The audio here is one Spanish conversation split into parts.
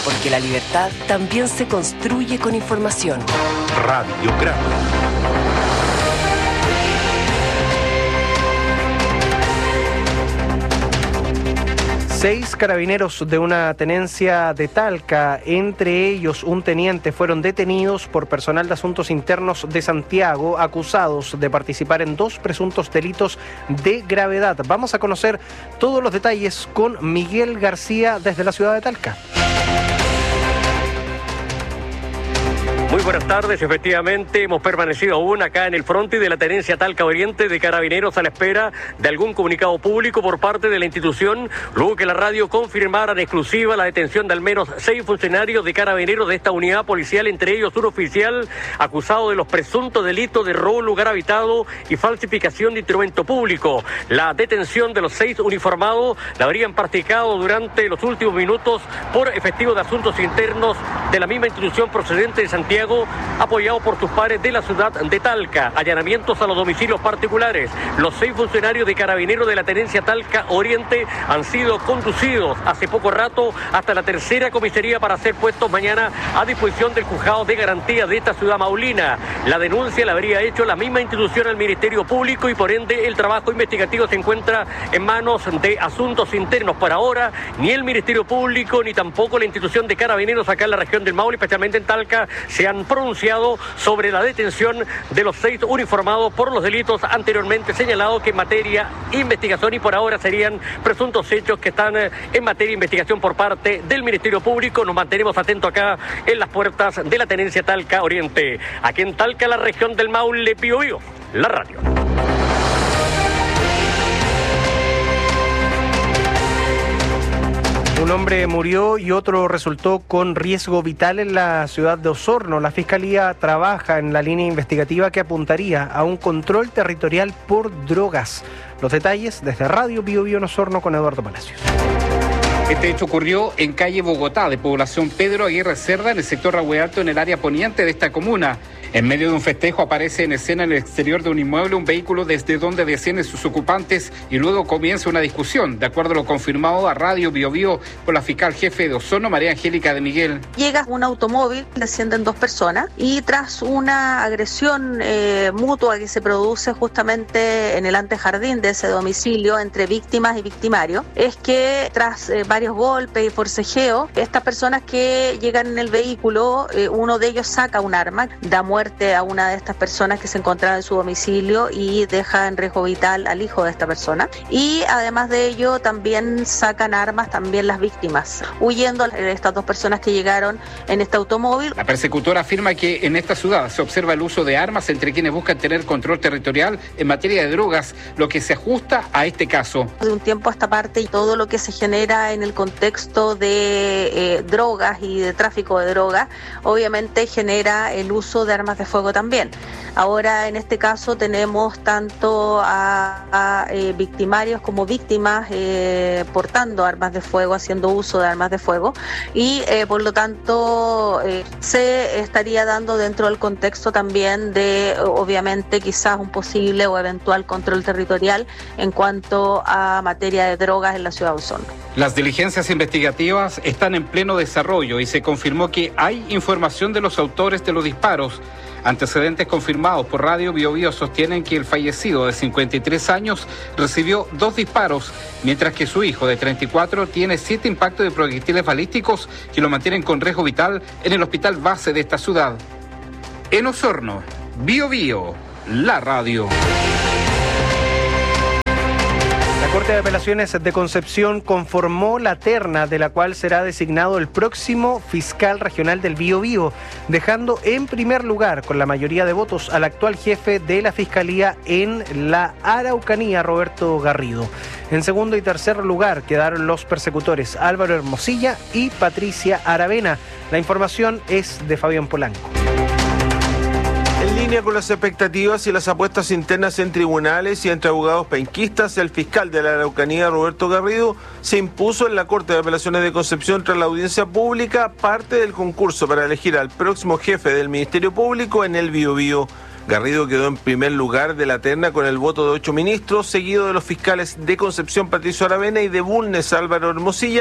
porque la libertad también se construye con información. Radiograma. 6 carabineros de una tenencia de Talca, entre ellos un teniente, fueron detenidos por personal de asuntos internos de Santiago, acusados de participar en 2 presuntos delitos de gravedad. Vamos a conocer todos los detalles con Miguel García desde la ciudad de Talca. Muy buenas tardes, efectivamente hemos permanecido aún acá en el frontis de la tenencia Talca Oriente de Carabineros a la espera de algún comunicado público por parte de la institución, luego que la radio confirmara en exclusiva la detención de al menos 6 funcionarios de Carabineros de esta unidad policial, entre ellos un oficial acusado de los presuntos delitos de robo en lugar habitado y falsificación de instrumento público. La detención de los 6 uniformados la habrían practicado durante los últimos minutos por efectivos de asuntos internos de la misma institución procedente de Santiago, apoyado por sus pares de la ciudad de Talca. Allanamientos a los domicilios particulares. Los 6 funcionarios de Carabineros de la tenencia Talca Oriente han sido conducidos hace poco rato hasta la tercera comisaría para ser puestos mañana a disposición del juzgado de garantía de esta ciudad maulina. La denuncia la habría hecho la misma institución al Ministerio Público y por ende el trabajo investigativo se encuentra en manos de asuntos internos. Por ahora, ni el Ministerio Público ni tampoco la institución de Carabineros acá en la región del Maule, especialmente en Talca, se han pronunciado sobre la detención de los 6 uniformados por los delitos anteriormente señalados, que en materia de investigación y por ahora serían presuntos hechos que están en materia de investigación por parte del Ministerio Público. Nos mantenemos atentos acá en las puertas de la tenencia Talca Oriente. Aquí en Talca, la región del Maule, Pío Pío, la radio. Un hombre murió y otro resultó con riesgo vital en la ciudad de Osorno. La Fiscalía trabaja en la línea investigativa que apuntaría a un control territorial por drogas. Los detalles desde Radio Pío Pío en Osorno con Eduardo Palacios. Este hecho ocurrió en calle Bogotá, de población Pedro Aguirre Cerda, en el sector Rahue Alto, en el área poniente de esta comuna. En medio de un festejo aparece en escena en el exterior de un inmueble un vehículo desde donde descienden sus ocupantes y luego comienza una discusión, de acuerdo a lo confirmado a Radio Bio Bio por la fiscal jefe de Osorno, María Angélica de Miguel. Llega un automóvil, descienden 2 personas y tras una agresión mutua que se produce justamente en el antejardín de ese domicilio entre víctimas y victimarios, es que tras varios golpes y forcejeo, estas personas que llegan en el vehículo, uno de ellos saca un arma, da muerte a una de estas personas que se encontraba en su domicilio y deja en riesgo vital al hijo de esta persona. Y además de ello también sacan armas también las víctimas, huyendo estas 2 personas que llegaron en este automóvil. La persecutora afirma que en esta ciudad se observa el uso de armas entre quienes buscan tener control territorial en materia de drogas, lo que se ajusta a este caso. De un tiempo a esta parte y todo lo que se genera en el contexto de drogas y de tráfico de drogas, obviamente genera el uso de armas de fuego también. Ahora en este caso tenemos tanto a victimarios como víctimas portando armas de fuego, haciendo uso de armas de fuego y por lo tanto se estaría dando dentro del contexto también de obviamente quizás un posible o eventual control territorial en cuanto a materia de drogas en la ciudad de Osorno. Las diligencias investigativas están en pleno desarrollo y se confirmó que hay información de los autores de los disparos. Antecedentes confirmados por Radio Bio Bio sostienen que el fallecido de 53 años recibió 2 disparos, mientras que su hijo de 34 tiene 7 impactos de proyectiles balísticos que lo mantienen con riesgo vital en el hospital base de esta ciudad. En Osorno, Bio Bio, la radio. La Corte de Apelaciones de Concepción conformó la terna de la cual será designado el próximo fiscal regional del Biobío, dejando en primer lugar con la mayoría de votos al actual jefe de la Fiscalía en la Araucanía, Roberto Garrido. En segundo y tercer lugar quedaron los persecutores Álvaro Hermosilla y Patricia Aravena. La información es de Fabián Polanco. En línea con las expectativas y las apuestas internas en tribunales y entre abogados penquistas, el fiscal de la Araucanía, Roberto Garrido, se impuso en la Corte de Apelaciones de Concepción tras la audiencia pública, parte del concurso para elegir al próximo jefe del Ministerio Público en el Biobío. Garrido quedó en primer lugar de la terna con el voto de 8 ministros, seguido de los fiscales de Concepción, Patricio Aravena, y de Bulnes, Álvaro Hermosilla,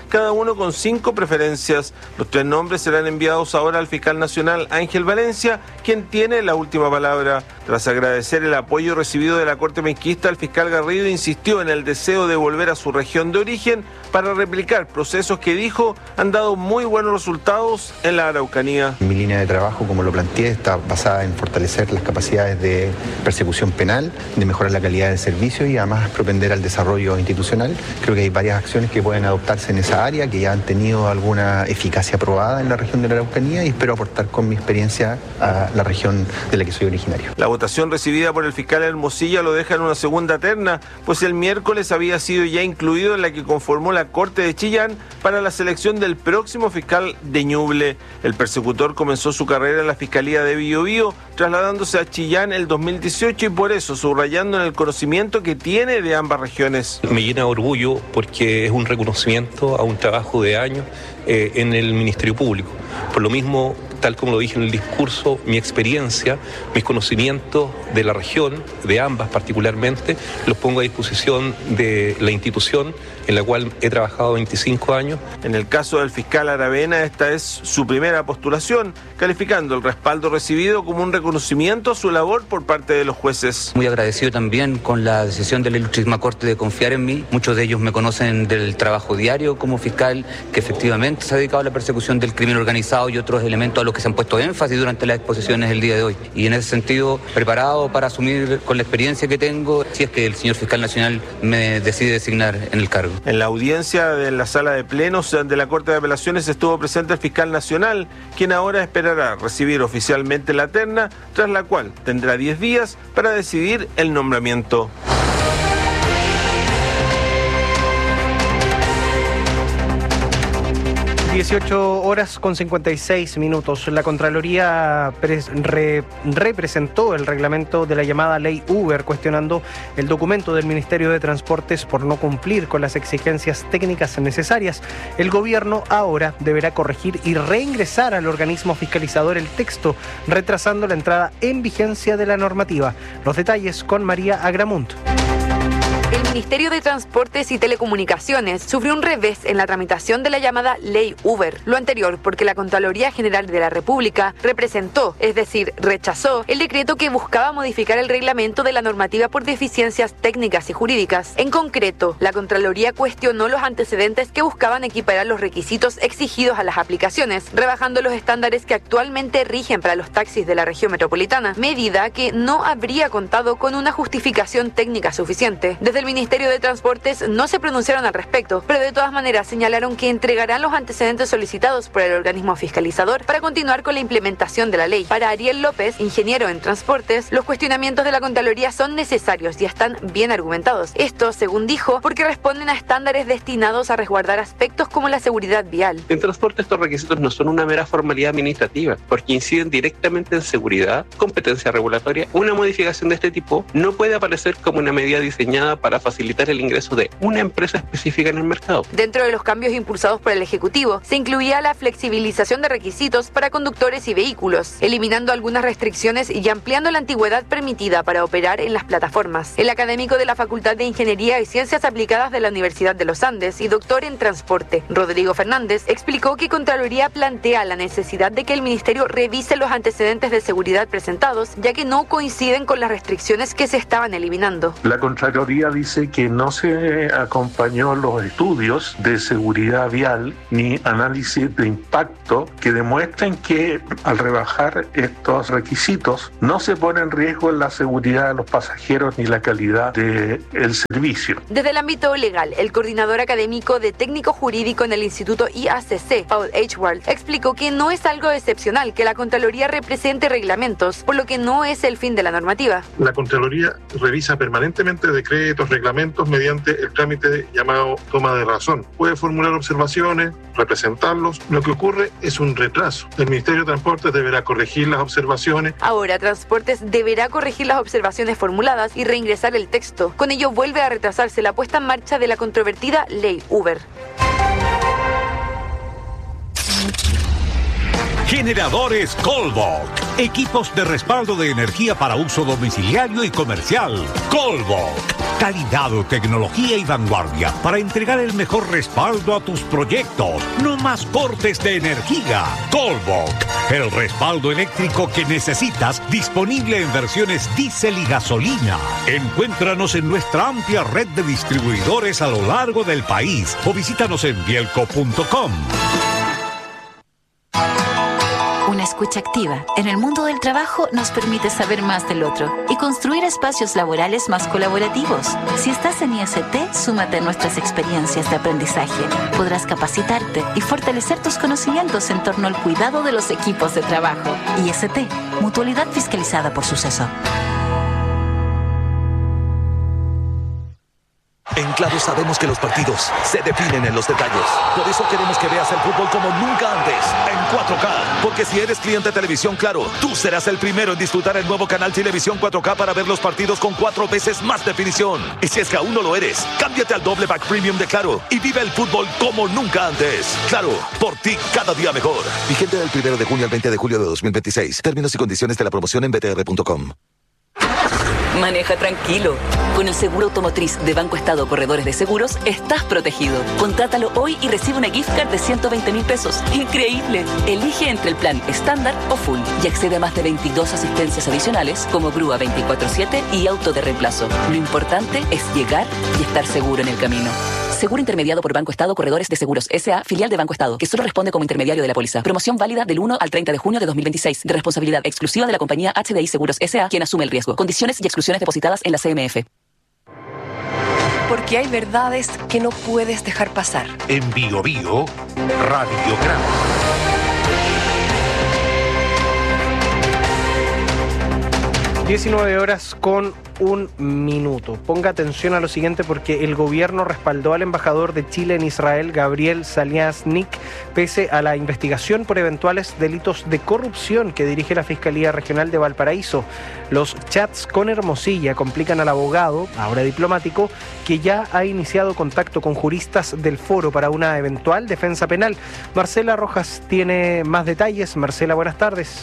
cada uno con 5 preferencias. Los 3 nombres serán enviados ahora al fiscal nacional Ángel Valencia, quien tiene la última palabra. Tras agradecer el apoyo recibido de la Corte Penquista, el fiscal Garrido insistió en el deseo de volver a su región de origen para replicar procesos que dijo han dado muy buenos resultados en la Araucanía. Mi línea de trabajo, como lo planteé, está basada en fortalecer las capacidades de persecución penal, de mejorar la calidad del servicio y además propender al desarrollo institucional. Creo que hay varias acciones que pueden adoptarse en esa área, que ya han tenido alguna eficacia probada en la región de la Araucanía, y espero aportar con mi experiencia a la región de la que soy originario. La votación recibida por el fiscal Hermosilla lo deja en una segunda terna, pues el miércoles había sido ya incluido en la que conformó la Corte de Chillán para la selección del próximo fiscal de Ñuble. El persecutor comenzó su carrera en la Fiscalía de Biobío, trasladándose a Chillán el 2018 y por eso subrayando en el conocimiento que tiene de ambas regiones. Me llena de orgullo porque es un reconocimiento a un trabajo de años en el Ministerio Público. Por lo mismo, tal como lo dije en el discurso, mi experiencia, mis conocimientos de la región, de ambas particularmente, los pongo a disposición de la institución en la cual he trabajado 25 años. En el caso del fiscal Aravena, esta es su primera postulación, calificando el respaldo recibido como un reconocimiento a su labor por parte de los jueces. Muy agradecido también con la decisión de la Ilustrísima Corte de confiar en mí. Muchos de ellos me conocen del trabajo diario como fiscal, que efectivamente se ha dedicado a la persecución del crimen organizado y otros elementos a los que se han puesto énfasis durante las exposiciones del día de hoy. Y en ese sentido, preparado para asumir con la experiencia que tengo, si es que el señor fiscal nacional me decide designar en el cargo. En la audiencia de la sala de plenos de la Corte de Apelaciones estuvo presente el fiscal nacional, quien ahora esperará recibir oficialmente la terna, tras la cual tendrá 10 días para decidir el nombramiento. 18 horas con 56 minutos. La Contraloría representó el reglamento de la llamada Ley Uber, cuestionando el documento del Ministerio de Transportes por no cumplir con las exigencias técnicas necesarias. El gobierno ahora deberá corregir y reingresar al organismo fiscalizador el texto, retrasando la entrada en vigencia de la normativa. Los detalles con María Agramunt. El Ministerio de Transportes y Telecomunicaciones sufrió un revés en la tramitación de la llamada Ley Uber. Lo anterior porque la Contraloría General de la República representó, es decir, rechazó, el decreto que buscaba modificar el reglamento de la normativa por deficiencias técnicas y jurídicas. En concreto, la Contraloría cuestionó los antecedentes que buscaban equiparar los requisitos exigidos a las aplicaciones, rebajando los estándares que actualmente rigen para los taxis de la región metropolitana, medida que no habría contado con una justificación técnica suficiente. Desde el Ministerio de Transportes no se pronunciaron al respecto, pero de todas maneras señalaron que entregarán los antecedentes solicitados por el organismo fiscalizador para continuar con la implementación de la ley. Para Ariel López, ingeniero en transportes, los cuestionamientos de la Contraloría son necesarios y están bien argumentados. Esto, según dijo, porque responden a estándares destinados a resguardar aspectos como la seguridad vial. En transporte estos requisitos no son una mera formalidad administrativa, porque inciden directamente en seguridad, competencia regulatoria. Una modificación de este tipo no puede aparecer como una medida diseñada para facilitar el ingreso de una empresa específica en el mercado. Dentro de los cambios impulsados por el Ejecutivo, se incluía la flexibilización de requisitos para conductores y vehículos, eliminando algunas restricciones y ampliando la antigüedad permitida para operar en las plataformas. El académico de la Facultad de Ingeniería y Ciencias Aplicadas de la Universidad de los Andes y doctor en transporte, Rodrigo Fernández, explicó que Contraloría plantea la necesidad de que el Ministerio revise los antecedentes de seguridad presentados, ya que no coinciden con las restricciones que se estaban eliminando. La Contraloría dice que no se acompañó los estudios de seguridad vial ni análisis de impacto que demuestren que al rebajar estos requisitos no se pone en riesgo la seguridad de los pasajeros ni la calidad del servicio. Desde el ámbito legal, el coordinador académico de técnico jurídico en el Instituto IACC, Paul H. explicó que no es algo excepcional que la Contraloría represente reglamentos, por lo que no es el fin de la normativa. La Contraloría revisa permanentemente decretos, reglamentos mediante el trámite llamado toma de razón. Puede formular observaciones, representarlos. Lo que ocurre es un retraso. El Ministerio de Transportes deberá corregir las observaciones. Ahora, Transportes deberá corregir las observaciones formuladas y reingresar el texto. Con ello vuelve a retrasarse la puesta en marcha de la controvertida Ley Uber. Generadores Colbok. Equipos de respaldo de energía para uso domiciliario y comercial. Colbok. Calidad, tecnología y vanguardia para entregar el mejor respaldo a tus proyectos. No más cortes de energía. Colbok, el respaldo eléctrico que necesitas, disponible en versiones diésel y gasolina. Encuéntranos en nuestra amplia red de distribuidores a lo largo del país o visítanos en bielco.com. Una escucha activa en el mundo del trabajo nos permite saber más del otro y construir espacios laborales más colaborativos. Si estás en IST, súmate a nuestras experiencias de aprendizaje. Podrás capacitarte y fortalecer tus conocimientos en torno al cuidado de los equipos de trabajo. IST, Mutualidad Fiscalizada por Suceso. En Claro sabemos que los partidos se definen en los detalles. Por eso queremos que veas el fútbol como nunca antes, en 4K. Porque si eres cliente de Televisión Claro, tú serás el primero en disfrutar el nuevo canal Televisión 4K para ver los partidos con 4 veces más definición. Y si es que aún no lo eres, cámbiate al doble pack premium de Claro y vive el fútbol como nunca antes. Claro, por ti cada día mejor. Vigente del 1 de junio al 20 de julio de 2026. Términos y condiciones de la promoción en btr.com. Maneja tranquilo. Con el seguro automotriz de Banco Estado Corredores de Seguros, estás protegido. Contrátalo hoy y recibe una gift card de 120.000 pesos. ¡Increíble! Elige entre el plan estándar o full y accede a más de 22 asistencias adicionales como grúa 24/7 y auto de reemplazo. Lo importante es llegar y estar seguro en el camino. Seguro intermediado por Banco Estado Corredores de Seguros S.A., filial de Banco Estado, que solo responde como intermediario de la póliza. Promoción válida del 1 al 30 de junio de 2026, de responsabilidad exclusiva de la compañía HDI Seguros S.A., quien asume el riesgo. Condiciones y exclusiones depositadas en la CMF. Porque hay verdades que no puedes dejar pasar. En Bio Bio, Radiograma. 19 horas con 1 minuto. Ponga atención a lo siguiente porque el gobierno respaldó al embajador de Chile en Israel, Gabriel Saliasnik, pese a la investigación por eventuales delitos de corrupción que dirige la Fiscalía Regional de Valparaíso. Los chats con Hermosilla complican al abogado, ahora diplomático, que ya ha iniciado contacto con juristas del foro para una eventual defensa penal. Marcela Rojas tiene más detalles. Marcela, buenas tardes.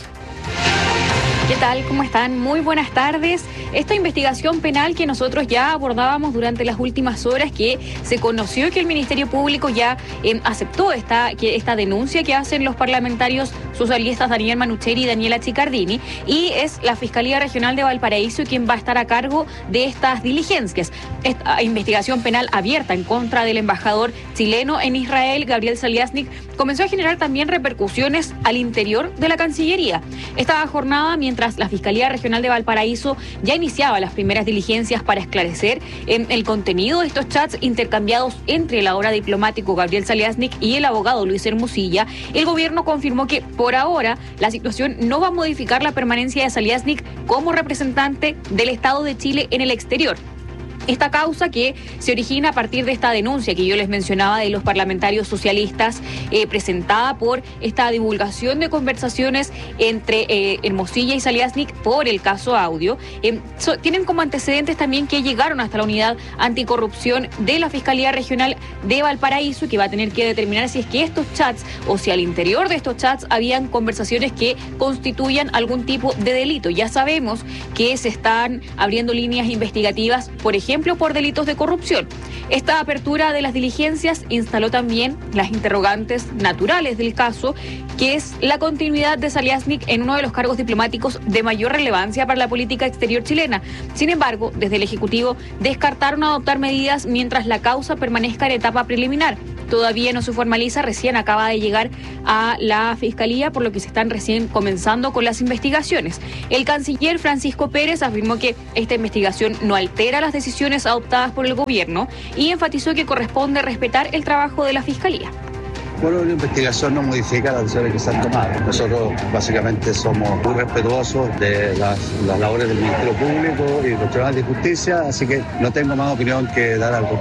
¿Qué tal? ¿Cómo están? Muy buenas tardes. Esta investigación penal que nosotros ya abordábamos durante las últimas horas, que se conoció que el Ministerio Público ya aceptó esta denuncia que hacen los parlamentarios socialistas Daniel Manucheri y Daniela Chiccardini, y es la Fiscalía Regional de Valparaíso quien va a estar a cargo de estas diligencias. Esta investigación penal abierta en contra del embajador chileno en Israel, Gabriel Saliasnik, comenzó a generar también repercusiones al interior de la Cancillería. Esta jornada, mientras la Fiscalía Regional de Valparaíso ya iniciaba las primeras diligencias para esclarecer el contenido de estos chats intercambiados entre el ahora diplomático Gabriel Saliasnik y el abogado Luis Hermosilla, el gobierno confirmó que por ahora la situación no va a modificar la permanencia de Saliasnik como representante del Estado de Chile en el exterior. Esta causa que se origina a partir de esta denuncia que yo les mencionaba de los parlamentarios socialistas, presentada por esta divulgación de conversaciones entre Hermosilla y Saliasnik por el caso audio. Tienen como antecedentes también que llegaron hasta la unidad anticorrupción de la Fiscalía Regional de Valparaíso, que va a tener que determinar si es que estos chats o si al interior de estos chats habían conversaciones que constituyan algún tipo de delito. Ya sabemos que se están abriendo líneas investigativas, por ejemplo, por delitos de corrupción. Esta apertura de las diligencias instaló también las interrogantes naturales del caso, que es la continuidad de Saliasnik en uno de los cargos diplomáticos de mayor relevancia para la política exterior chilena. Sin embargo, desde el Ejecutivo descartaron adoptar medidas mientras la causa permanezca en etapa preliminar. Todavía no se formaliza, recién acaba de llegar a la Fiscalía, por lo que se están recién comenzando con las investigaciones. El canciller Francisco Pérez afirmó que esta investigación no altera las decisiones adoptadas por el gobierno y enfatizó que corresponde respetar el trabajo de la Fiscalía. Bueno, la investigación no modifica las decisiones que se han tomado. Nosotros básicamente somos muy respetuosos de las labores del Ministerio Público y los tribunales de justicia, así que no tengo más opinión que dar algo.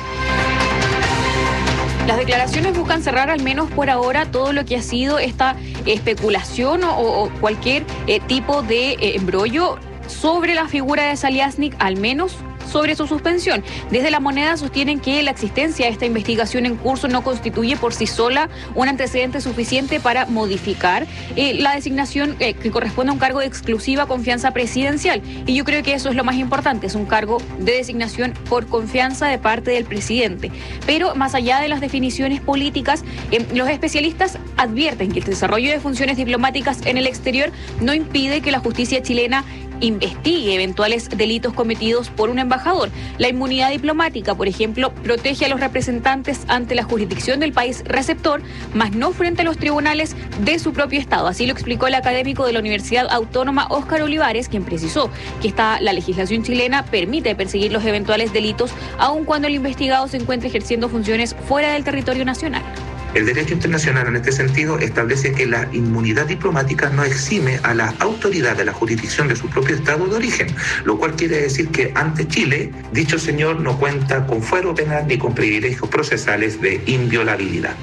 Las declaraciones buscan cerrar, al menos por ahora, todo lo que ha sido esta especulación o cualquier tipo de embrollo sobre la figura de Saliasnik, al menos sobre su suspensión. Desde La Moneda sostienen que la existencia de esta investigación en curso no constituye por sí sola un antecedente suficiente para modificar la designación que corresponde a un cargo de exclusiva confianza presidencial. Y yo creo que eso es lo más importante, es un cargo de designación por confianza de parte del presidente. Pero más allá de las definiciones políticas, los especialistas advierten que el desarrollo de funciones diplomáticas en el exterior no impide que la justicia chilena investigue eventuales delitos cometidos por un embajador. La inmunidad diplomática, por ejemplo, protege a los representantes ante la jurisdicción del país receptor, mas no frente a los tribunales de su propio Estado. Así lo explicó el académico de la Universidad Autónoma Óscar Olivares, quien precisó que la legislación chilena permite perseguir los eventuales delitos aun cuando el investigado se encuentre ejerciendo funciones fuera del territorio nacional. El derecho internacional en este sentido establece que la inmunidad diplomática no exime a la autoridad de la jurisdicción de su propio estado de origen, lo cual quiere decir que ante Chile, dicho señor no cuenta con fuero penal ni con privilegios procesales de inviolabilidad.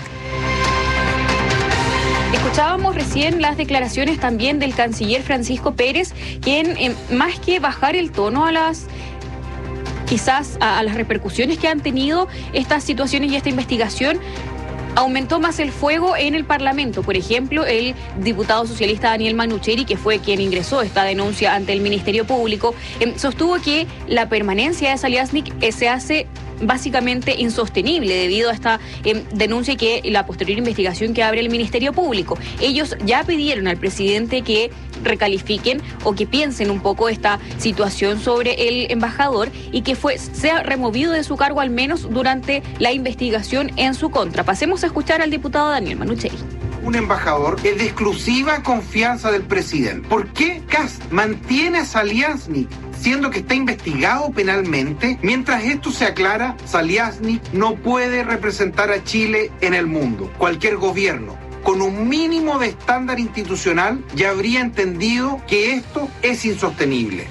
Escuchábamos recién las declaraciones también del canciller Francisco Pérez, quien más que bajar el tono a las repercusiones que han tenido estas situaciones y esta investigación, aumentó más el fuego en el Parlamento. Por ejemplo, el diputado socialista Daniel Manucheri, que fue quien ingresó esta denuncia ante el Ministerio Público, sostuvo que la permanencia de Zaliaznik se hace básicamente insostenible debido a esta denuncia y la posterior investigación que abre el Ministerio Público. Ellos ya pidieron al presidente que recalifiquen o que piensen un poco esta situación sobre el embajador y que sea removido de su cargo al menos durante la investigación en su contra. Pasemos a escuchar al diputado Daniel Manucheri. Un embajador es de exclusiva confianza del presidente. ¿Por qué Kast mantiene a Zaliaznik siendo que está investigado penalmente? Mientras esto se aclara, Zaliaznik no puede representar a Chile en el mundo. Cualquier gobierno con un mínimo de estándar institucional ya habría entendido que esto es insostenible.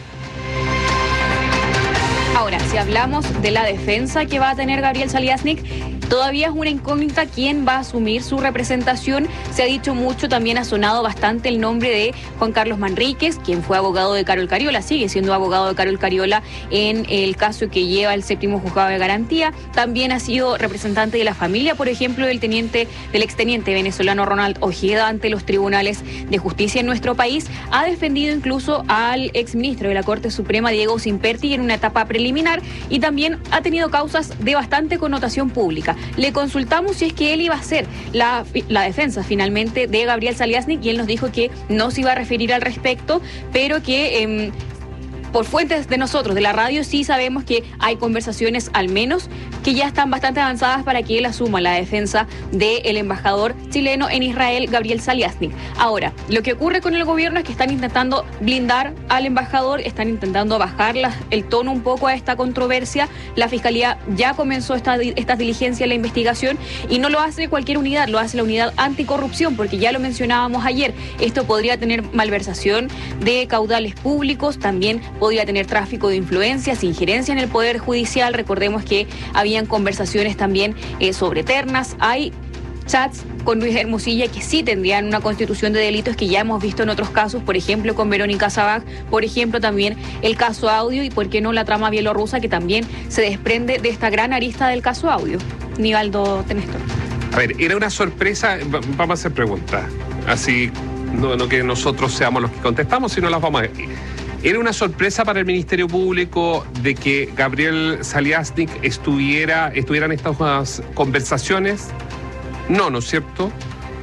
Ahora, si hablamos de la defensa que va a tener Gabriel Zaliaznik, todavía es una incógnita quién va a asumir su representación. Se ha dicho mucho, también ha sonado bastante el nombre de Juan Carlos Manríquez, quien fue abogado de Carol Cariola, sigue siendo abogado de Carol Cariola en el caso que lleva el 7º Juzgado de Garantía. También ha sido representante de la familia, por ejemplo, del exteniente venezolano Ronald Ojeda ante los tribunales de justicia en nuestro país. Ha defendido incluso al exministro de la Corte Suprema, Diego Simperti, en una etapa preliminar, y también ha tenido causas de bastante connotación pública. Le consultamos si es que él iba a hacer la defensa finalmente de Gabriel Zaliaznik y él nos dijo que no se iba a referir al respecto, pero que por fuentes de nosotros, de la radio, sí sabemos que hay conversaciones al menos que ya están bastante avanzadas para que él asuma la defensa del embajador chileno en Israel, Gabriel Zaliaznik. Ahora, lo que ocurre con el gobierno es que están intentando blindar al embajador, están intentando bajar el tono un poco a esta controversia. La Fiscalía ya comenzó esta diligencia en la investigación y no lo hace cualquier unidad, lo hace la unidad anticorrupción, porque ya lo mencionábamos ayer, esto podría tener malversación de caudales públicos, también podría tener tráfico de influencias, injerencia en el Poder Judicial. Recordemos que habían conversaciones también sobre ternas. Hay chats con Luis Hermosilla que sí tendrían una constitución de delitos que ya hemos visto en otros casos, por ejemplo con Verónica Sabag, por ejemplo también el caso Audio y por qué no la trama bielorrusa que también se desprende de esta gran arista del caso Audio. Nivaldo Tenestor. A ver, era una sorpresa, vamos a hacer preguntas, así no que nosotros seamos los que contestamos, sino las vamos a ver. ¿Era una sorpresa para el Ministerio Público de que Gabriel Zaliaznik estuviera en estas conversaciones? No es cierto,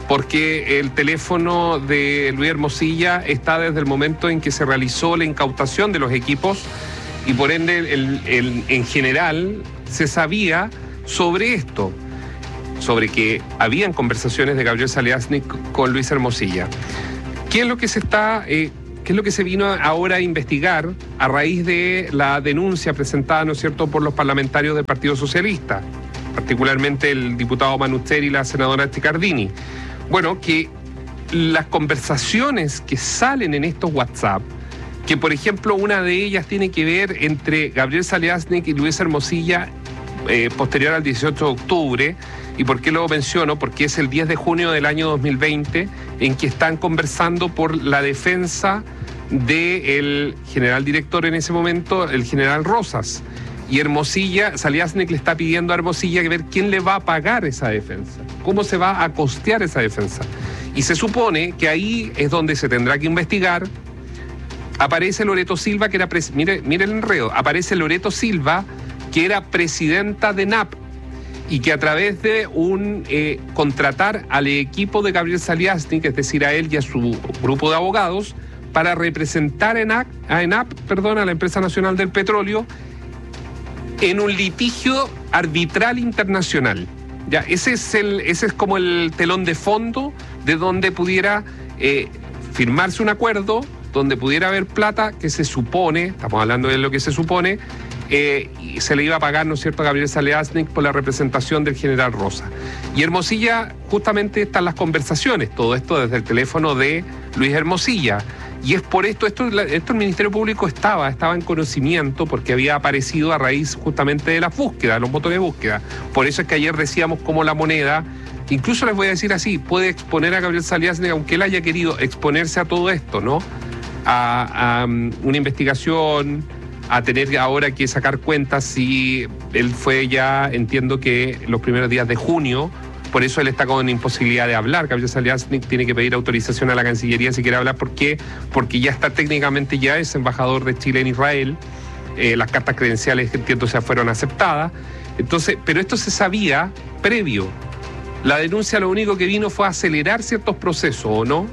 porque el teléfono de Luis Hermosilla está desde el momento en que se realizó la incautación de los equipos y por ende en general se sabía sobre esto, sobre que habían conversaciones de Gabriel Zaliaznik con Luis Hermosilla. ¿Qué es lo que ¿Qué es lo que se vino ahora a investigar a raíz de la denuncia presentada, ¿no es cierto?, por los parlamentarios del Partido Socialista, particularmente el diputado Manucheri y la senadora Ticardini? Bueno, que las conversaciones que salen en estos WhatsApp, que por ejemplo una de ellas tiene que ver entre Gabriel Zaliaznik y Luis Hermosilla posterior al 18 de octubre, ¿y por qué lo menciono? Porque es el 10 de junio del año 2020 en que están conversando por la defensa del general director en ese momento, el general Rosas. Y Hermosilla, Saliasnik le está pidiendo a Hermosilla que ver quién le va a pagar esa defensa, cómo se va a costear esa defensa. Y se supone que ahí es donde se tendrá que investigar. Aparece Loreto Silva, que era mire el enredo, aparece Loreto Silva, que era presidenta de NAP, y que a través de contratar al equipo de Gabriel Saliasnik, es decir, a él y a su grupo de abogados, para representar a ENAP, a la Empresa Nacional del Petróleo, en un litigio arbitral internacional. Ya, ese es como el telón de fondo de donde pudiera firmarse un acuerdo, donde pudiera haber plata que se supone, estamos hablando de lo que se supone, y se le iba a pagar, ¿no es cierto?, a Gabriel Saliasnik por la representación del general Rosa. Y Hermosilla, justamente están las conversaciones, todo esto desde el teléfono de Luis Hermosilla. Y es por esto el Ministerio Público estaba en conocimiento, porque había aparecido a raíz justamente de las búsquedas, los motores de búsqueda. Por eso es que ayer decíamos cómo la moneda, incluso les voy a decir así, puede exponer a Gabriel Saliasnik, aunque él haya querido exponerse a todo esto, ¿no? A una investigación, a tener ahora que sacar cuentas si él fue ya, entiendo que los primeros días de junio. Por eso él está con imposibilidad de hablar. Gabriel Saliasnik tiene que pedir autorización a la Cancillería si quiere hablar. ¿Por qué? Porque ya está técnicamente, ya es embajador de Chile en Israel. Las cartas credenciales, entiendo, ya fueron aceptadas. Entonces, pero esto se sabía previo. La denuncia lo único que vino fue a acelerar ciertos procesos, ¿o no?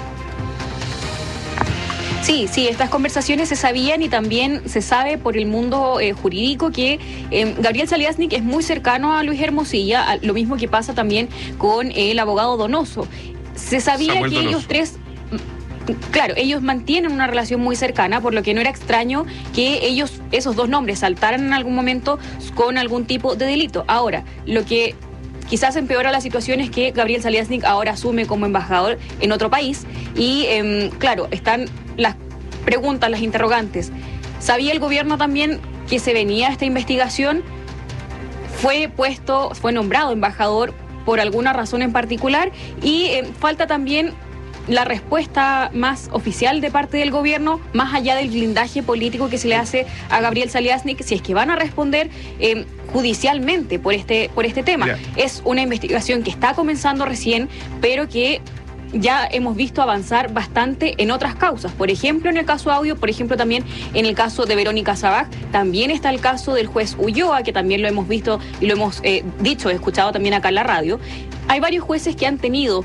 Sí, estas conversaciones se sabían, y también se sabe por el mundo jurídico que Gabriel Saliasnik es muy cercano a Luis Hermosilla, lo mismo que pasa también con el abogado Donoso. Se sabía Samuel que Donoso. Ellos tres, claro, ellos mantienen una relación muy cercana, por lo que no era extraño que esos dos nombres saltaran en algún momento con algún tipo de delito. Ahora, lo que quizás empeora la situación es que Gabriel Saliasnik ahora asume como embajador en otro país y, claro, están las preguntas, las interrogantes. ¿Sabía el gobierno también que se venía esta investigación? ¿Fue nombrado embajador por alguna razón en particular? Y falta también la respuesta más oficial de parte del gobierno, más allá del blindaje político que se le hace a Gabriel Saliasnik, si es que van a responder judicialmente por este tema. Mira. Es una investigación que está comenzando recién, pero que ya hemos visto avanzar bastante en otras causas. Por ejemplo, en el caso Audio, por ejemplo, también en el caso de Verónica Sabaj, también está el caso del juez Ulloa, que también lo hemos visto y lo hemos escuchado también acá en la radio. Hay varios jueces que han tenido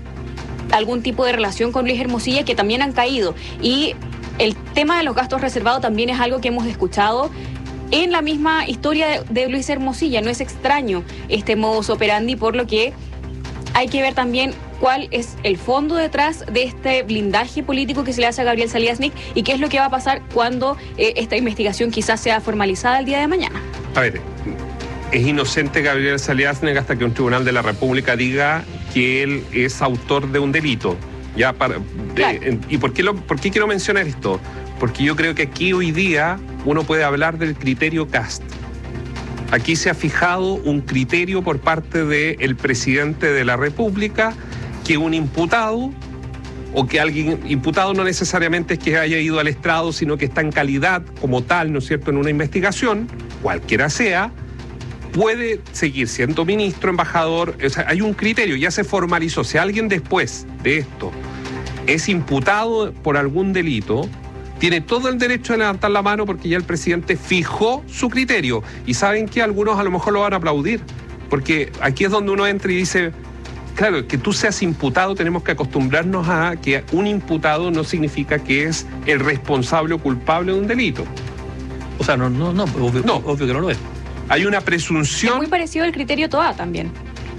algún tipo de relación con Luis Hermosilla que también han caído. Y el tema de los gastos reservados también es algo que hemos escuchado en la misma historia de Luis Hermosilla. No es extraño este modus operandi, por lo que hay que ver también cuál es el fondo detrás de este blindaje político que se le hace a Gabriel Saliasnik y qué es lo que va a pasar cuando esta investigación quizás sea formalizada el día de mañana. A ver, es inocente Gabriel Saliasnik hasta que un tribunal de la República diga que él es autor de un delito. Claro. ¿Y por qué quiero mencionar esto? Porque yo creo que aquí hoy día uno puede hablar del criterio Kast. Aquí se ha fijado un criterio por parte del presidente de la República que un imputado, o que alguien imputado no necesariamente es que haya ido al estrado, sino que está en calidad como tal, ¿no es cierto?, en una investigación, cualquiera sea, puede seguir siendo ministro, embajador. O sea, hay un criterio, ya se formalizó. Si alguien después de esto es imputado por algún delito, tiene todo el derecho de levantar la mano, porque ya el presidente fijó su criterio. Y saben que algunos a lo mejor lo van a aplaudir, porque aquí es donde uno entra y dice, claro, que tú seas imputado, tenemos que acostumbrarnos a que un imputado no significa que es el responsable o culpable de un delito. O sea, obvio que no lo es. Hay una presunción. Es muy parecido al criterio Toá también.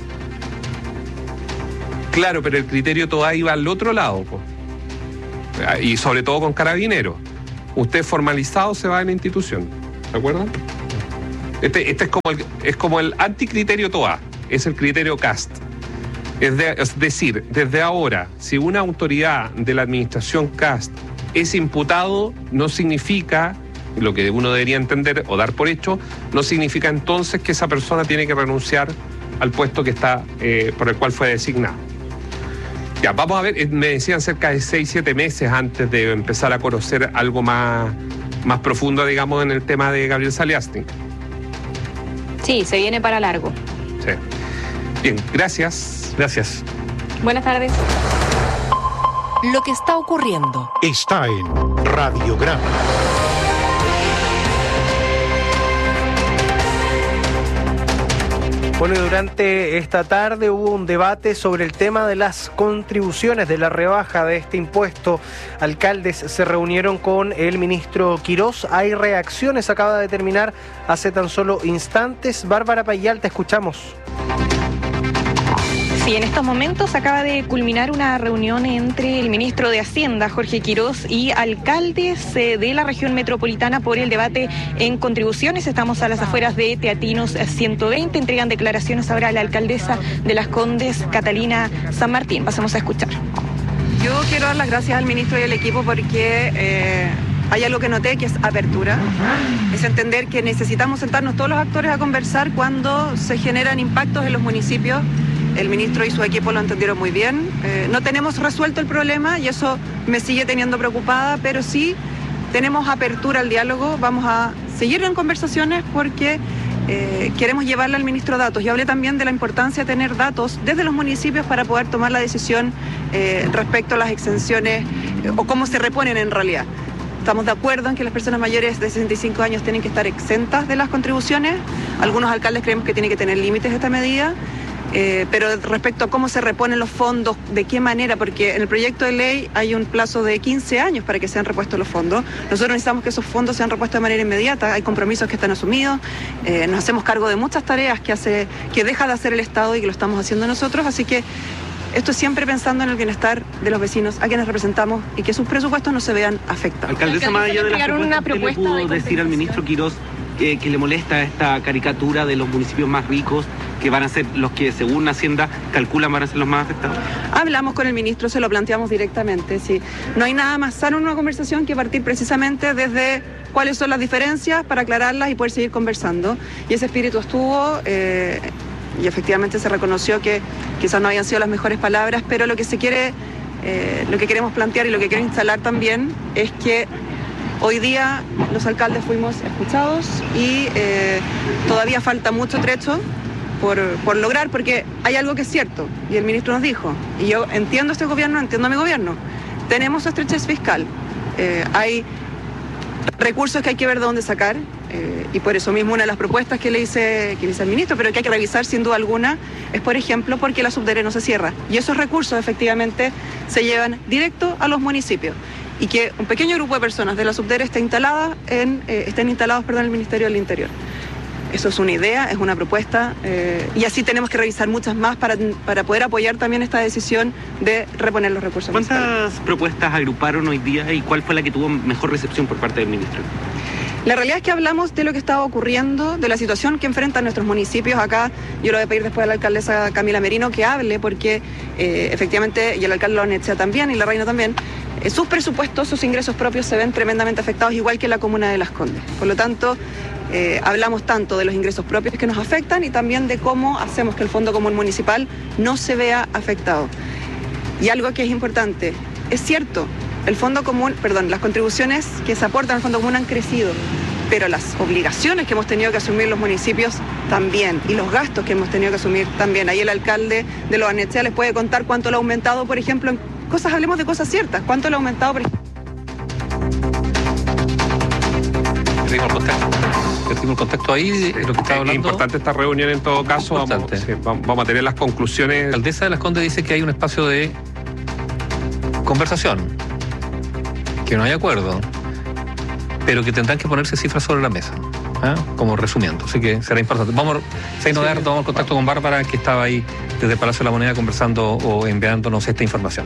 Claro, pero el criterio Toá iba al otro lado, po. Y sobre todo con Carabineros. Usted formalizado se va de la institución, ¿se acuerdan? Este es como el anticriterio Toá, es el criterio Kast. Es decir, desde ahora, si una autoridad de la administración Kast es imputado, no significa, lo que uno debería entender o dar por hecho, no significa entonces que esa persona tiene que renunciar al puesto que está por el cual fue designado. Ya, vamos a ver, me decían cerca de 6-7 meses antes de empezar a conocer algo más más profunda, digamos, en el tema de Gabriel Saliasnik. Sí, se viene para largo. Sí. Bien, gracias. Gracias. Buenas tardes. Lo que está ocurriendo. Está en Radiograma. Bueno, y durante esta tarde hubo un debate sobre el tema de las contribuciones, de la rebaja de este impuesto. Alcaldes se reunieron con el ministro Quirós. Hay reacciones, acaba de terminar hace tan solo instantes. Bárbara Payal, te escuchamos. Sí, en estos momentos acaba de culminar una reunión entre el ministro de Hacienda, Jorge Quirós, y alcaldes de la región metropolitana por el debate en contribuciones. Estamos a las afueras de Teatinos 120. Entregan declaraciones ahora a la alcaldesa de Las Condes, Catalina San Martín. Pasemos a escuchar. Yo quiero dar las gracias al ministro y al equipo porque hay algo que noté, que es apertura. Es entender que necesitamos sentarnos todos los actores a conversar cuando se generan impactos en los municipios. El ministro y su equipo lo entendieron muy bien. No tenemos resuelto el problema y eso me sigue teniendo preocupada, pero sí tenemos apertura al diálogo. Vamos a seguir en conversaciones porque queremos llevarle al ministro datos. Yo hablé también de la importancia de tener datos desde los municipios para poder tomar la decisión respecto a las exenciones o cómo se reponen en realidad. Estamos de acuerdo en que las personas mayores de 65 años tienen que estar exentas de las contribuciones. Algunos alcaldes creemos que tiene que tener límites esta medida. Pero respecto a cómo se reponen los fondos, de qué manera, porque en el proyecto de ley hay un plazo de 15 años para que sean repuestos los fondos. Nosotros necesitamos que esos fondos sean repuestos de manera inmediata. Hay compromisos que están asumidos, nos hacemos cargo de muchas tareas que deja de hacer el Estado y que lo estamos haciendo nosotros, así que esto es siempre pensando en el bienestar de los vecinos a quienes representamos y que sus presupuestos no se vean afectados. Alcaldesa, más allá de las propuestas, ¿le pudo decir al ministro Quirós que le molesta esta caricatura de los municipios más ricos, que van a ser los que, según Hacienda, calculan van a ser los más afectados? Hablamos con el ministro, se lo planteamos directamente. Sí. No hay nada más sano en una conversación que partir precisamente desde cuáles son las diferencias para aclararlas y poder seguir conversando. Y ese espíritu estuvo y efectivamente se reconoció que quizás no habían sido las mejores palabras, pero lo que se quiere, lo que queremos plantear y lo que quiero instalar también es que hoy día los alcaldes fuimos escuchados y todavía falta mucho trecho por lograr, porque hay algo que es cierto, y el ministro nos dijo, y yo entiendo este gobierno, entiendo a mi gobierno, tenemos estrechez fiscal, hay recursos que hay que ver de dónde sacar, y por eso mismo una de las propuestas que le hice al ministro, pero que hay que revisar sin duda alguna, es por ejemplo porque la subdere no se cierra, y esos recursos efectivamente se llevan directo a los municipios, y que un pequeño grupo de personas de la subdere estén instalados en el Ministerio del Interior. Eso es una idea, es una propuesta, y así tenemos que revisar muchas más para poder apoyar también esta decisión de reponer los recursos. ¿Cuántas propuestas agruparon hoy día y cuál fue la que tuvo mejor recepción por parte del ministro? La realidad es que hablamos de lo que estaba ocurriendo, de la situación que enfrentan nuestros municipios. Acá yo le voy a pedir después a la alcaldesa Camila Merino que hable, porque efectivamente, y el alcalde Loanetxea también, y la reina también, sus presupuestos, sus ingresos propios se ven tremendamente afectados, igual que la comuna de Las Condes. Por lo tanto, hablamos tanto de los ingresos propios que nos afectan y también de cómo hacemos que el Fondo Común Municipal no se vea afectado. Y algo que es importante, es cierto, las contribuciones que se aportan al Fondo Común han crecido, pero las obligaciones que hemos tenido que asumir los municipios también, y los gastos que hemos tenido que asumir también. Ahí el alcalde de Loanetxea les puede contar cuánto lo ha aumentado, por ejemplo, en cosas, hablemos de cosas ciertas, cuánto lo ha aumentado, por ejemplo. Perdimos el contacto ahí de lo que estaba hablando. Es importante esta reunión en todo caso. Vamos a tener las conclusiones. La alcaldesa de Las Condes dice que hay un espacio de conversación, que no hay acuerdo, pero que tendrán que ponerse cifras sobre la mesa, como resumiendo. Así que será importante. Tomamos el contacto con Bárbara, que estaba ahí desde el Palacio de la Moneda conversando o enviándonos esta información.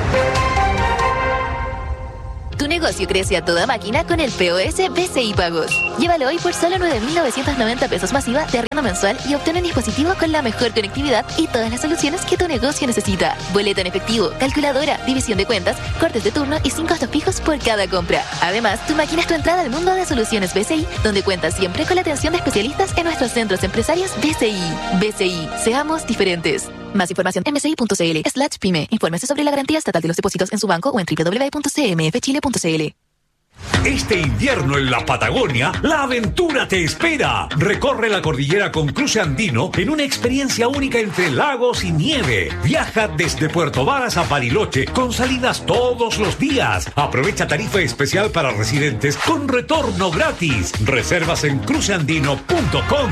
Tu negocio crece a toda máquina con el POS BCI Pagos. Llévalo hoy por solo 9.990 pesos masiva de arriendo mensual y obtén un dispositivo con la mejor conectividad y todas las soluciones que tu negocio necesita. Boleta en efectivo, calculadora, división de cuentas, cortes de turno y 5 costos fijos por cada compra. Además, tu máquina es tu entrada al mundo de soluciones BCI, donde cuentas siempre con la atención de especialistas en nuestros centros empresarios BCI. BCI, seamos diferentes. Más información en bci.cl/pyme. Infórmese sobre la garantía estatal de los depósitos en su banco o en www.cmfchile.cl. Este invierno en la Patagonia, la aventura te espera. Recorre la cordillera con cruce andino en una experiencia única entre lagos y nieve. Viaja desde Puerto Varas a Bariloche con salidas todos los días. Aprovecha tarifa especial para residentes con retorno gratis. Reservas en cruceandino.com.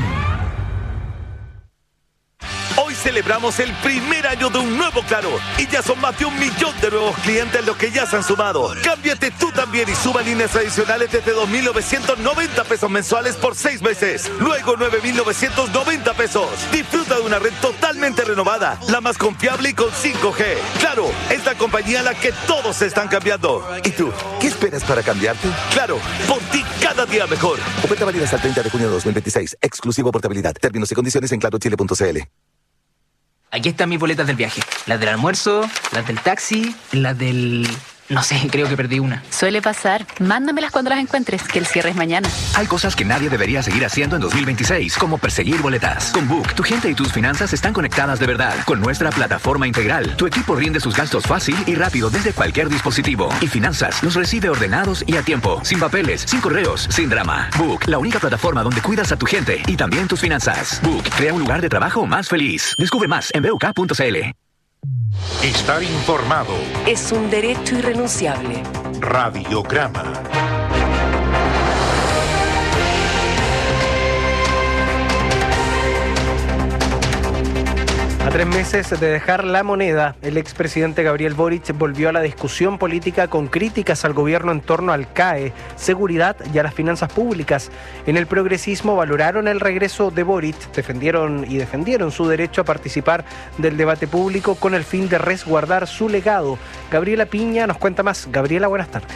Hoy celebramos el primer año de un nuevo Claro y ya son más de 1 millón de nuevos clientes los que ya se han sumado. Cámbiate tú también y suma líneas adicionales desde 2.990 pesos mensuales por 6 meses. Luego 9.990 pesos. Disfruta de una red totalmente renovada, la más confiable y con 5G. Claro, es la compañía a la que todos se están cambiando. ¿Y tú? ¿Qué esperas para cambiarte? Claro, por ti cada día mejor. Oferta válida hasta el 30 de junio de 2026. Exclusivo portabilidad. Términos y condiciones en clarochile.cl. Aquí están mis boletas del viaje. Las del almuerzo, las del taxi, las del... No sé, creo que perdí una. Suele pasar. Mándamelas cuando las encuentres, que el cierre es mañana. Hay cosas que nadie debería seguir haciendo en 2026, como perseguir boletas. Con Book, tu gente y tus finanzas están conectadas de verdad. Con nuestra plataforma integral, tu equipo rinde sus gastos fácil y rápido desde cualquier dispositivo. Y finanzas los recibe ordenados y a tiempo, sin papeles, sin correos, sin drama. Book, la única plataforma donde cuidas a tu gente y también tus finanzas. Book, crea un lugar de trabajo más feliz. Descubre más en buk.cl. Estar informado es un derecho irrenunciable. Radiograma. A 3 meses de dejar la moneda, el expresidente Gabriel Boric volvió a la discusión política con críticas al gobierno en torno al CAE, seguridad y a las finanzas públicas. En el progresismo valoraron el regreso de Boric, defendieron su derecho a participar del debate público con el fin de resguardar su legado. Gabriela Piña nos cuenta más. Gabriela, buenas tardes.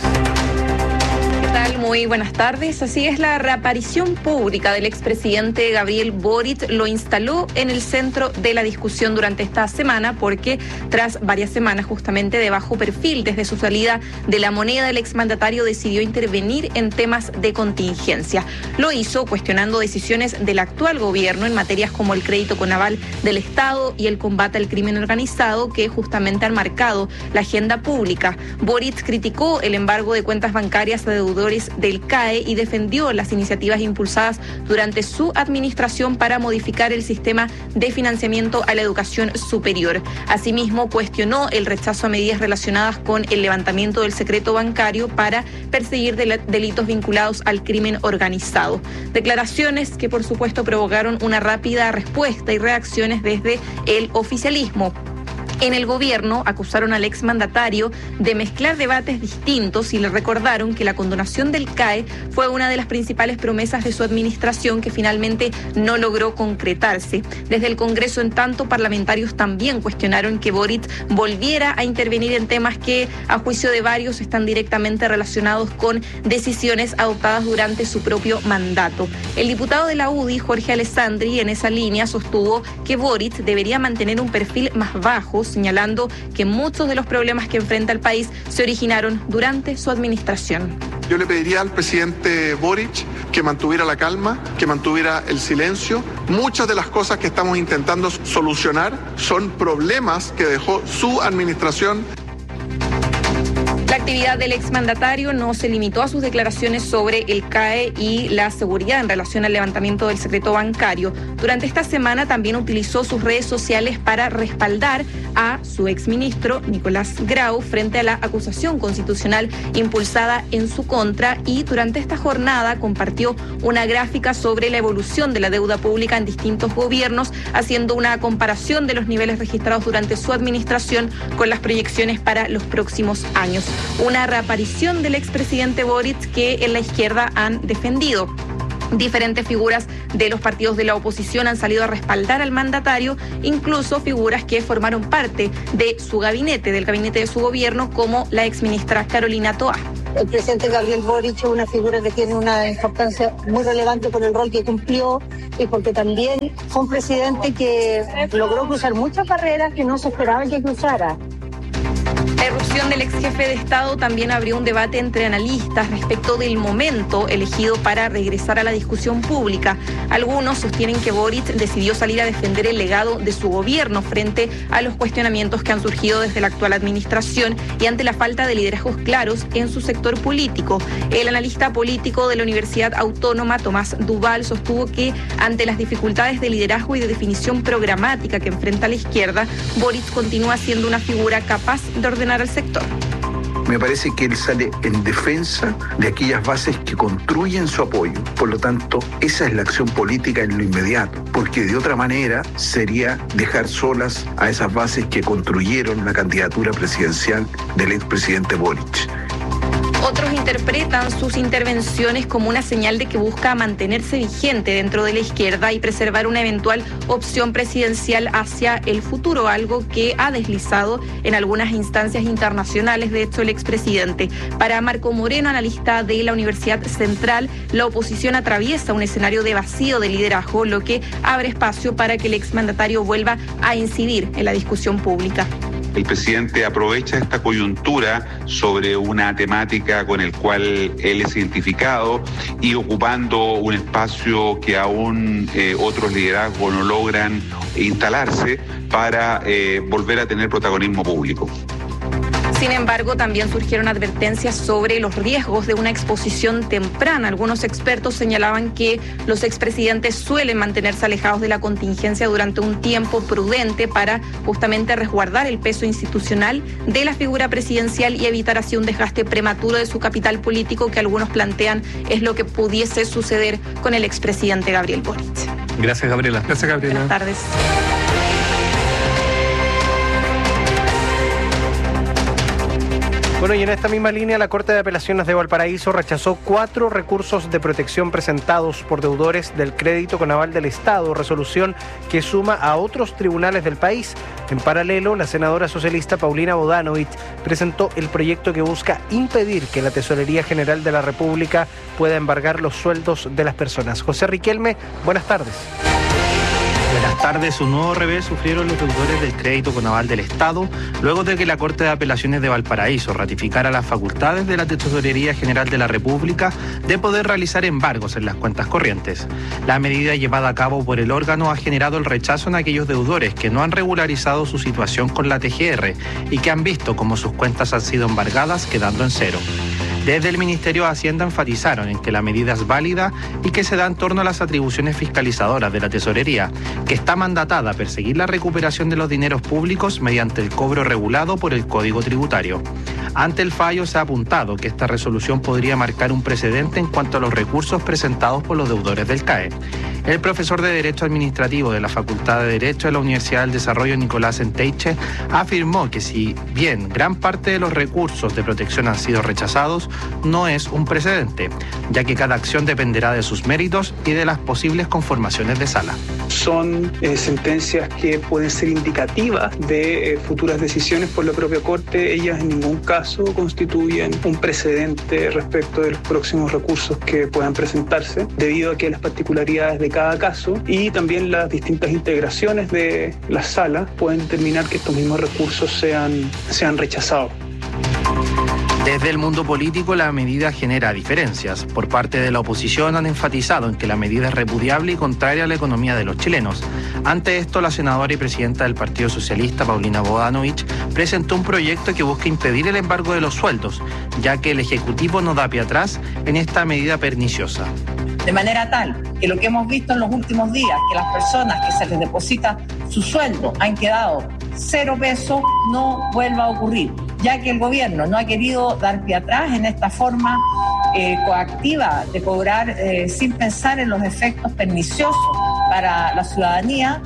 Muy buenas tardes. Así es, la reaparición pública del expresidente Gabriel Boric lo instaló en el centro de la discusión durante esta semana, porque tras varias semanas justamente de bajo perfil desde su salida de la moneda, el exmandatario decidió intervenir en temas de contingencia. Lo hizo cuestionando decisiones del actual gobierno en materias como el crédito con aval del Estado y el combate al crimen organizado, que justamente han marcado la agenda pública. Boric criticó el embargo de cuentas bancarias a deudores del CAE y defendió las iniciativas impulsadas durante su administración para modificar el sistema de financiamiento a la educación superior. Asimismo, cuestionó el rechazo a medidas relacionadas con el levantamiento del secreto bancario para perseguir delitos vinculados al crimen organizado. Declaraciones que, por supuesto, provocaron una rápida respuesta y reacciones desde el oficialismo. En el gobierno acusaron al exmandatario de mezclar debates distintos y le recordaron que la condonación del CAE fue una de las principales promesas de su administración que finalmente no logró concretarse. Desde el Congreso, en tanto, parlamentarios también cuestionaron que Boric volviera a intervenir en temas que, a juicio de varios, están directamente relacionados con decisiones adoptadas durante su propio mandato. El diputado de la UDI, Jorge Alessandri, en esa línea sostuvo que Boric debería mantener un perfil más bajo, señalando que muchos de los problemas que enfrenta el país se originaron durante su administración. Yo le pediría al presidente Boric que mantuviera la calma, que mantuviera el silencio. Muchas de las cosas que estamos intentando solucionar son problemas que dejó su administración. La actividad del exmandatario no se limitó a sus declaraciones sobre el CAE y la seguridad en relación al levantamiento del secreto bancario. Durante esta semana también utilizó sus redes sociales para respaldar a su exministro Nicolás Grau frente a la acusación constitucional impulsada en su contra, y durante esta jornada compartió una gráfica sobre la evolución de la deuda pública en distintos gobiernos, haciendo una comparación de los niveles registrados durante su administración con las proyecciones para los próximos años. Una reaparición del expresidente Boric que en la izquierda han defendido. Diferentes figuras de los partidos de la oposición han salido a respaldar al mandatario, incluso figuras que formaron parte de su gabinete, del gabinete de su gobierno, como la exministra Carolina Toá. El presidente Gabriel Boric es una figura que tiene una importancia muy relevante por el rol que cumplió y porque también fue un presidente que logró cruzar muchas barreras que no se esperaba que cruzara. La irrupción del ex jefe de Estado también abrió un debate entre analistas respecto del momento elegido para regresar a la discusión pública. Algunos sostienen que Boric decidió salir a defender el legado de su gobierno frente a los cuestionamientos que han surgido desde la actual administración y ante la falta de liderazgos claros en su sector político. El analista político de la Universidad Autónoma, Tomás Duval, sostuvo que ante las dificultades de liderazgo y de definición programática que enfrenta la izquierda, Boric continúa siendo una figura capaz de ordenar al sector. Me parece que él sale en defensa de aquellas bases que construyen su apoyo. Por lo tanto, esa es la acción política en lo inmediato, porque de otra manera sería dejar solas a esas bases que construyeron la candidatura presidencial del expresidente Boric. Otros interpretan sus intervenciones como una señal de que busca mantenerse vigente dentro de la izquierda y preservar una eventual opción presidencial hacia el futuro, algo que ha deslizado en algunas instancias internacionales, de hecho, el expresidente. Para Marco Moreno, analista de la Universidad Central, la oposición atraviesa un escenario de vacío de liderazgo, lo que abre espacio para que el exmandatario vuelva a incidir en la discusión pública. El presidente aprovecha esta coyuntura sobre una temática con el cual él es identificado y ocupando un espacio que aún otros liderazgos no logran instalarse para volver a tener protagonismo público. Sin embargo, también surgieron advertencias sobre los riesgos de una exposición temprana. Algunos expertos señalaban que los expresidentes suelen mantenerse alejados de la contingencia durante un tiempo prudente para justamente resguardar el peso institucional de la figura presidencial y evitar así un desgaste prematuro de su capital político, que algunos plantean es lo que pudiese suceder con el expresidente Gabriel Boric. Gracias, Gabriela. Gracias, Gabriela. Buenas tardes. Bueno, y en esta misma línea, la Corte de Apelaciones de Valparaíso rechazó 4 recursos de protección presentados por deudores del crédito con aval del Estado, resolución que suma a otros tribunales del país. En paralelo, la senadora socialista Paulina Bodanovich presentó el proyecto que busca impedir que la Tesorería General de la República pueda embargar los sueldos de las personas. José Riquelme, buenas tardes. Buenas tardes. Un nuevo revés sufrieron los deudores del crédito con aval del Estado luego de que la Corte de Apelaciones de Valparaíso ratificara las facultades de la Tesorería General de la República de poder realizar embargos en las cuentas corrientes. La medida llevada a cabo por el órgano ha generado el rechazo en aquellos deudores que no han regularizado su situación con la TGR y que han visto cómo sus cuentas han sido embargadas, quedando en cero. Desde el Ministerio de Hacienda enfatizaron en que la medida es válida y que se da en torno a las atribuciones fiscalizadoras de la Tesorería, que está mandatada a perseguir la recuperación de los dineros públicos mediante el cobro regulado por el Código Tributario. Ante el fallo se ha apuntado que esta resolución podría marcar un precedente en cuanto a los recursos presentados por los deudores del CAE. El profesor de Derecho Administrativo de la Facultad de Derecho de la Universidad del Desarrollo, Nicolás Enteiche, afirmó que si bien gran parte de los recursos de protección han sido rechazados, no es un precedente, ya que cada acción dependerá de sus méritos y de las posibles conformaciones de sala. Son sentencias que pueden ser indicativas de futuras decisiones por la propia Corte. Ellas en ningún caso constituyen un precedente respecto de los próximos recursos que puedan presentarse, debido a que las particularidades de cada caso y también las distintas integraciones de la sala pueden determinar que estos mismos recursos sean rechazados. Desde el mundo político, la medida genera diferencias. Por parte de la oposición han enfatizado en que la medida es repudiable y contraria a la economía de los chilenos. Ante esto, la senadora y presidenta del Partido Socialista, Paulina Bodanovich, presentó un proyecto que busca impedir el embargo de los sueldos, ya que el Ejecutivo no da pie atrás en esta medida perniciosa. De manera tal que lo que hemos visto en los últimos días, que las personas que se les deposita su sueldo han quedado 0 pesos, no vuelva a ocurrir, ya que el gobierno no ha querido dar pie atrás en esta forma coactiva de cobrar sin pensar en los efectos perniciosos para la ciudadanía.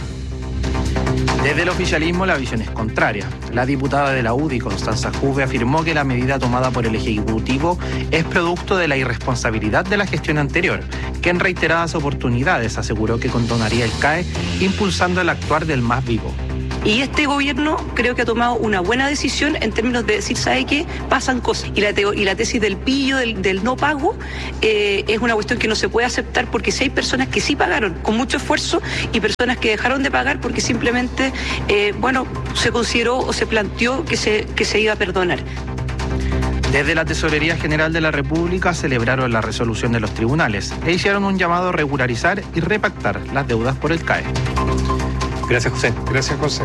Desde el oficialismo la visión es contraria. La diputada de la UDI, Constanza Juve, afirmó que la medida tomada por el Ejecutivo es producto de la irresponsabilidad de la gestión anterior, que en reiteradas oportunidades aseguró que condonaría el CAE, impulsando el actuar del más vivo. Y este gobierno creo que ha tomado una buena decisión en términos de decir, ¿sabe qué? Pasan cosas. Y la tesis del pillo, del no pago, es una cuestión que no se puede aceptar, porque si hay personas que sí pagaron con mucho esfuerzo y personas que dejaron de pagar porque simplemente, se consideró o se planteó que se iba a perdonar. Desde la Tesorería General de la República celebraron la resolución de los tribunales e hicieron un llamado a regularizar y repactar las deudas por el CAE. Gracias, José. Gracias, José.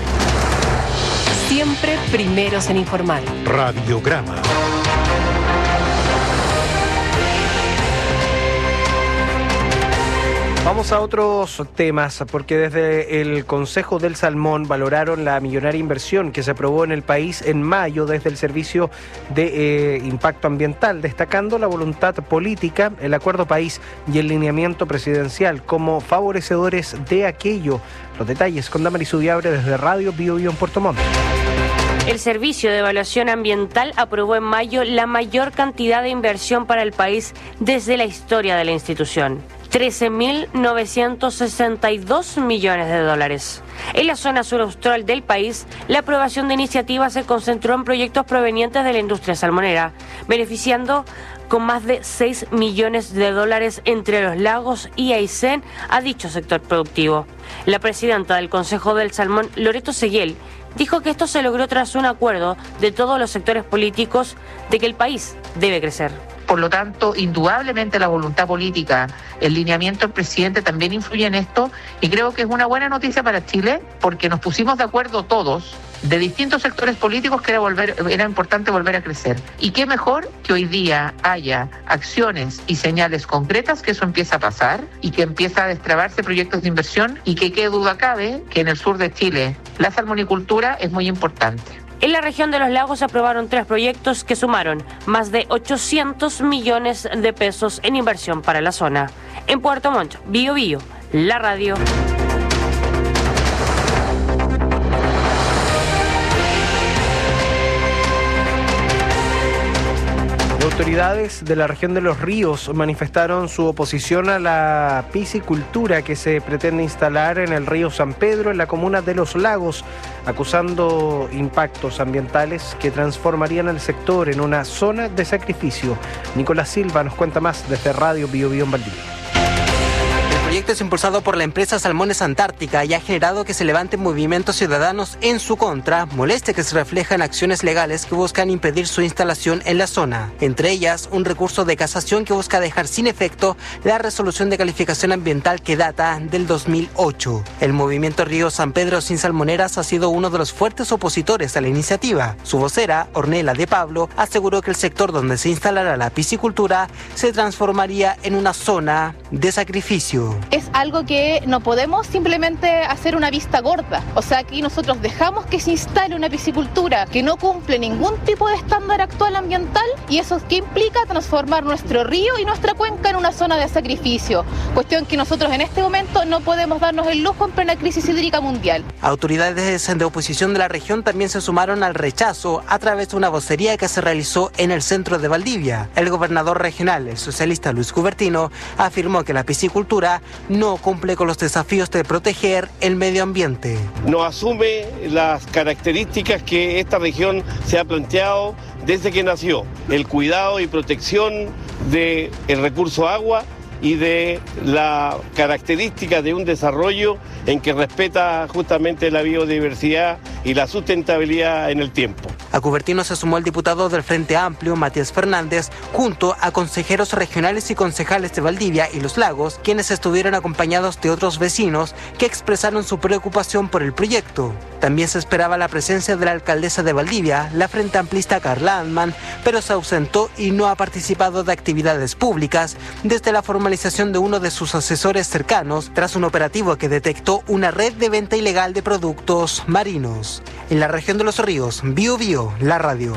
Siempre primeros en informar. Radiograma. Vamos a otros temas, porque desde el Consejo del Salmón valoraron la millonaria inversión que se aprobó en el país en mayo desde el Servicio de Impacto Ambiental, destacando la voluntad política, el acuerdo país y el lineamiento presidencial como favorecedores de aquello. Los detalles con Damaris Ubiabre desde Radio Bio Bio en Puerto Montt. El Servicio de Evaluación Ambiental aprobó en mayo la mayor cantidad de inversión para el país desde la historia de la institución. 13.962 millones de dólares. En la zona sur austral del país, la aprobación de iniciativas se concentró en proyectos provenientes de la industria salmonera, beneficiando con más de 6 millones de dólares entre Los Lagos y Aysén a dicho sector productivo. La presidenta del Consejo del Salmón, Loreto Seguel, dijo que esto se logró tras un acuerdo de todos los sectores políticos de que el país debe crecer. Por lo tanto, indudablemente la voluntad política, el lineamiento del presidente también influye en esto, y creo que es una buena noticia para Chile, porque nos pusimos de acuerdo todos, de distintos sectores políticos, que era importante volver a crecer. Y qué mejor que hoy día haya acciones y señales concretas que eso empieza a pasar y que empieza a destrabarse proyectos de inversión, y que qué duda cabe que en el sur de Chile la salmonicultura es muy importante. En la región de Los Lagos se aprobaron 3 proyectos que sumaron más de 800 millones de pesos en inversión para la zona. En Puerto Montt, Bio Bio, la radio. Autoridades de la región de Los Ríos manifestaron su oposición a la piscicultura que se pretende instalar en el río San Pedro, en la comuna de Los Lagos, acusando impactos ambientales que transformarían el sector en una zona de sacrificio. Nicolás Silva nos cuenta más desde Radio Bio Bio en Valdivia. El proyecto es impulsado por la empresa Salmones Antártica y ha generado que se levanten movimientos ciudadanos en su contra, molestia que se refleja en acciones legales que buscan impedir su instalación en la zona. Entre ellas, un recurso de casación que busca dejar sin efecto la resolución de calificación ambiental que data del 2008. El movimiento Río San Pedro sin salmoneras ha sido uno de los fuertes opositores a la iniciativa. Su vocera, Ornella de Pablo, aseguró que el sector donde se instalará la piscicultura se transformaría en una zona de sacrificio. Es algo que no podemos simplemente hacer una vista gorda. O sea, aquí nosotros dejamos que se instale una piscicultura que no cumple ningún tipo de estándar actual ambiental, y eso que implica transformar nuestro río y nuestra cuenca en una zona de sacrificio. Cuestión que nosotros en este momento no podemos darnos el lujo en plena crisis hídrica mundial. Autoridades de oposición de la región también se sumaron al rechazo a través de una vocería que se realizó en el centro de Valdivia. El gobernador regional, el socialista Luis Cubertino, afirmó que la piscicultura no cumple con los desafíos de proteger el medio ambiente. No asume las características que esta región se ha planteado desde que nació: el cuidado y protección del recurso agua y de la característica de un desarrollo en que respeta justamente la biodiversidad y la sustentabilidad en el tiempo. A Cubertino se sumó el diputado del Frente Amplio, Matías Fernández, junto a consejeros regionales y concejales de Valdivia y Los Lagos, quienes estuvieron acompañados de otros vecinos que expresaron su preocupación por el proyecto. También se esperaba la presencia de la alcaldesa de Valdivia, la frente amplista Carla Antman, pero se ausentó y no ha participado de actividades públicas desde la formalización de uno de sus asesores cercanos tras un operativo que detectó una red de venta ilegal de productos marinos. En la región de Los Ríos, Bio Bio, la radio.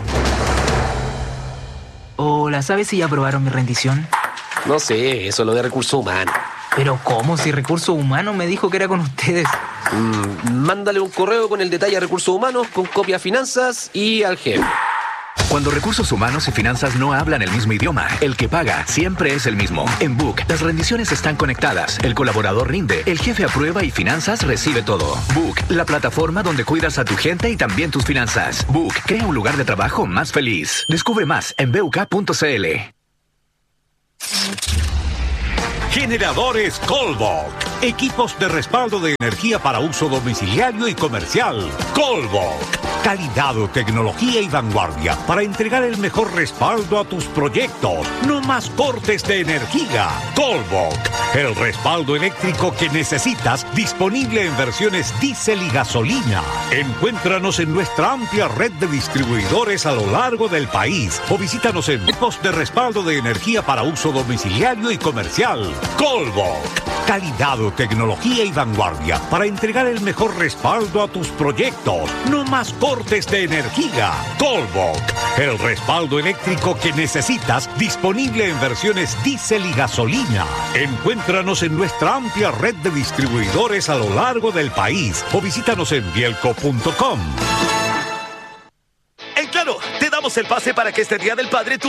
Hola, ¿sabes si ya aprobaron mi rendición? No sé, eso es lo de recursos humanos. ¿Pero cómo? Si Recursos Humanos me dijo que era con ustedes. Mándale un correo con el detalle a Recursos Humanos, con copia a Finanzas y al jefe. Cuando recursos humanos y finanzas no hablan el mismo idioma, el que paga siempre es el mismo. En Book, las rendiciones están conectadas, el colaborador rinde, el jefe aprueba y finanzas recibe todo. Book, la plataforma donde cuidas a tu gente y también tus finanzas. Book, crea un lugar de trabajo más feliz. Descubre más en buk.cl. Generadores Colbok. Equipos de respaldo de energía para uso domiciliario y comercial. Colbok. Calidad, tecnología y vanguardia para entregar el mejor respaldo a tus proyectos. No más cortes de energía. Colbok. El respaldo eléctrico que necesitas, disponible en versiones diésel y gasolina. Encuéntranos en nuestra amplia red de distribuidores a lo largo del país o visítanos en equipos de respaldo de energía para uso domiciliario y comercial. Colbok. Calidad, tecnología y vanguardia para entregar el mejor respaldo a tus proyectos. No más cortes de energía. Colbok. El respaldo eléctrico que necesitas, disponible en versiones diésel y gasolina. Encuéntranos en nuestra amplia red de distribuidores a lo largo del país o visítanos en bielco.com. En Claro, te damos el pase para que este Día del Padre tú